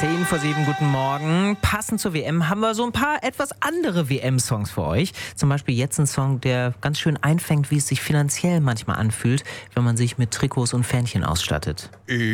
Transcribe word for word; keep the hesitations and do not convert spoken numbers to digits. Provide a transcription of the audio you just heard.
Zehn vor sieben, guten Morgen. Passend zur W M haben wir so ein paar etwas andere W M-Songs für euch. Zum Beispiel jetzt ein Song, der ganz schön einfängt, wie es sich finanziell manchmal anfühlt, wenn man sich mit Trikots und Fähnchen ausstattet.